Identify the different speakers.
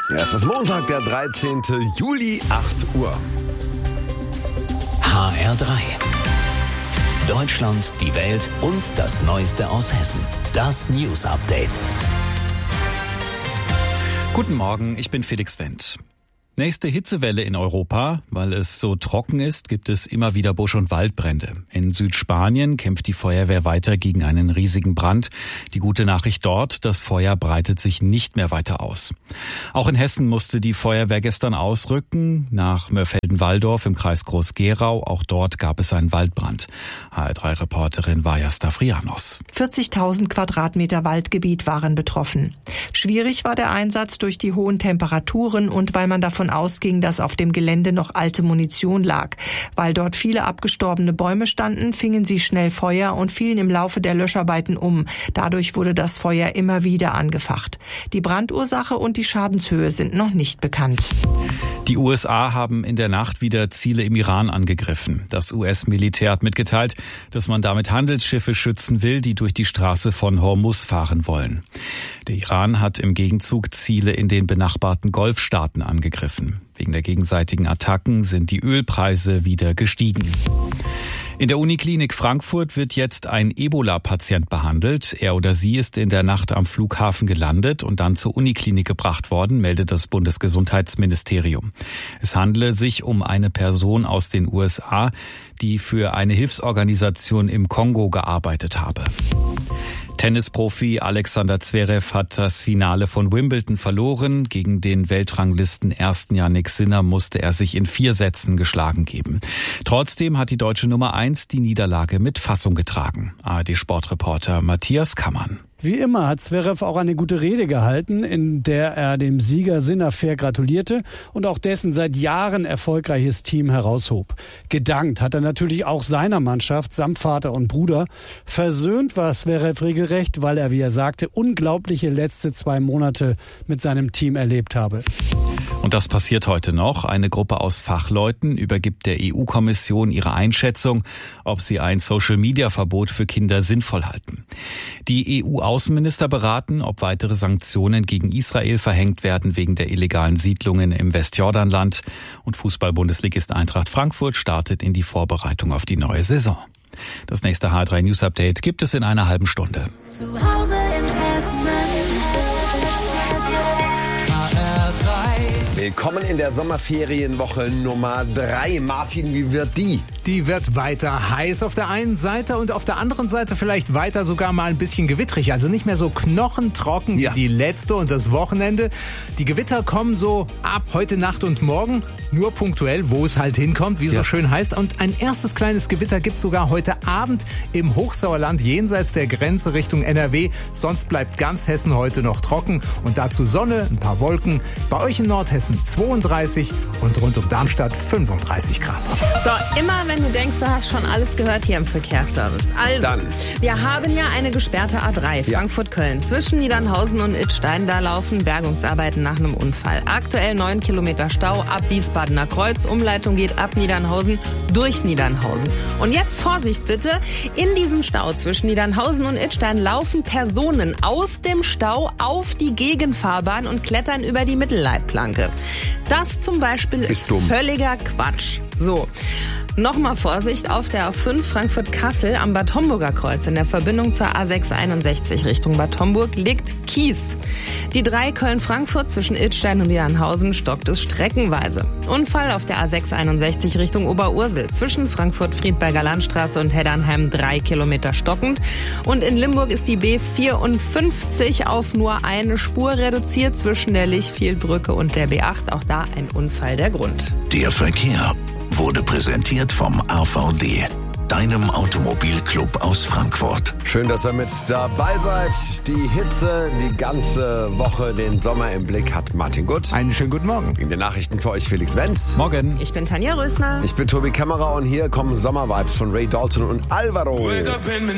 Speaker 1: Ja, es ist Montag, der 13. Juli, 8 Uhr.
Speaker 2: HR3. Deutschland, die Welt und das Neueste aus Hessen. Das News Update.
Speaker 3: Guten Morgen, ich bin Felix Wendt. Nächste Hitzewelle in Europa. Weil es so trocken ist, gibt es immer wieder Busch- und Waldbrände. In Südspanien kämpft die Feuerwehr weiter gegen einen riesigen Brand. Die gute Nachricht dort, das Feuer breitet sich nicht mehr weiter aus. Auch in Hessen musste die Feuerwehr gestern ausrücken, nach Mörfelden-Walldorf im Kreis Groß-Gerau. Auch dort gab es einen Waldbrand. HR3-Reporterin Vaja Stavrianos.
Speaker 4: 40.000 Quadratmeter Waldgebiet waren betroffen. Schwierig war der Einsatz durch die hohen Temperaturen und weil man davon ausging, dass auf dem Gelände noch alte Munition lag. Weil dort viele abgestorbene Bäume standen, fingen sie schnell Feuer und fielen im Laufe der Löscharbeiten um. Dadurch wurde das Feuer immer wieder angefacht. Die Brandursache und die Schadenshöhe sind noch nicht bekannt.
Speaker 3: Die USA haben in der Nacht wieder Ziele im Iran angegriffen. Das US-Militär hat mitgeteilt, dass man damit Handelsschiffe schützen will, die durch die Straße von Hormuz fahren wollen. Der Iran hat im Gegenzug Ziele in den benachbarten Golfstaaten angegriffen. Wegen der gegenseitigen Attacken sind die Ölpreise wieder gestiegen. In der Uniklinik Frankfurt wird jetzt ein Ebola-Patient behandelt. Er oder sie ist in der Nacht am Flughafen gelandet und dann zur Uniklinik gebracht worden, meldet das Bundesgesundheitsministerium. Es handele sich um eine Person aus den USA, die für eine Hilfsorganisation im Kongo gearbeitet habe. Tennisprofi Alexander Zverev hat das Finale von Wimbledon verloren. Gegen den Weltranglisten-Ersten Jannik Sinner musste er sich in 4 Sätzen geschlagen geben. Trotzdem hat die deutsche Nummer 1 die Niederlage mit Fassung getragen. ARD-Sportreporter Matthias Kammann.
Speaker 5: Wie immer hat Zverev auch eine gute Rede gehalten, in der er dem Sieger Sinner fair gratulierte und auch dessen seit Jahren erfolgreiches Team heraushob. Gedankt hat er natürlich auch seiner Mannschaft samt Vater und Bruder. Versöhnt war Zverev regelrecht, weil er, wie er sagte, unglaubliche letzte 2 Monate mit seinem Team erlebt habe.
Speaker 3: Und das passiert heute noch. Eine Gruppe aus Fachleuten übergibt der EU-Kommission ihre Einschätzung, ob sie ein Social-Media-Verbot für Kinder sinnvoll halten. Die EU-Außenminister beraten, ob weitere Sanktionen gegen Israel verhängt werden wegen der illegalen Siedlungen im Westjordanland. Und Fußball-Bundesligist Eintracht Frankfurt startet in die Vorbereitung auf die neue Saison. Das nächste HR3 News Update gibt es in einer halben Stunde.
Speaker 6: Zu Hause in Hessen.
Speaker 1: Willkommen in der Sommerferienwoche Nummer 3. Martin, wie wird die?
Speaker 7: Die wird weiter heiß auf der einen Seite und auf der anderen Seite vielleicht weiter sogar mal ein bisschen gewittrig. Also nicht mehr so knochentrocken wie die letzte und das Wochenende. Die Gewitter kommen so ab heute Nacht und morgen, nur punktuell, wo es halt hinkommt, wie es so schön heißt. Und ein erstes kleines Gewitter gibt es sogar heute Abend im Hochsauerland jenseits der Grenze Richtung NRW. Sonst bleibt ganz Hessen heute noch trocken und dazu Sonne, ein paar Wolken. Bei euch in Nordhessen 32 und rund um Darmstadt 35 Grad.
Speaker 8: So, immer wenn du denkst, du hast schon alles gehört hier im Verkehrsservice. Also,
Speaker 1: Dann.
Speaker 8: Wir haben ja eine gesperrte A3 Frankfurt-Köln. Zwischen Niedernhausen und Idstein, da laufen Bergungsarbeiten nach einem Unfall. Aktuell 9 Kilometer Stau ab Wiesbadener Kreuz. Umleitung geht ab Niedernhausen durch Niedernhausen. Und jetzt Vorsicht bitte, in diesem Stau zwischen Niedernhausen und Idstein laufen Personen aus dem Stau auf die Gegenfahrbahn und klettern über die Mittelleitplanke. Das zum Beispiel ist völliger Quatsch. So, nochmal Vorsicht auf der A5 Frankfurt-Kassel am Bad Homburger Kreuz. In der Verbindung zur A661 Richtung Bad Homburg liegt Kies. Die 3 Köln-Frankfurt zwischen Idstein und Niedernhausen stockt es streckenweise. Unfall auf der A661 Richtung Oberursel zwischen Frankfurt-Friedberger Landstraße und Heddernheim 3 Kilometer stockend. Und in Limburg ist die B54 auf nur eine Spur reduziert zwischen der Lichfielbrücke und der B8. Auch da ein Unfall der Grund.
Speaker 2: Der Verkehr wurde präsentiert vom AVD, deinem Automobilclub aus Frankfurt.
Speaker 1: Schön, dass ihr mit dabei seid. Die Hitze die ganze Woche den Sommer im Blick hat Martin Gutt.
Speaker 7: Einen schönen guten Morgen.
Speaker 1: In den Nachrichten für euch Felix Wendt.
Speaker 3: Morgen.
Speaker 8: Ich bin Tanja Rösner.
Speaker 1: Ich bin Tobi Kämmerer und hier kommen Sommervibes von Ray Dalton und Alvaro.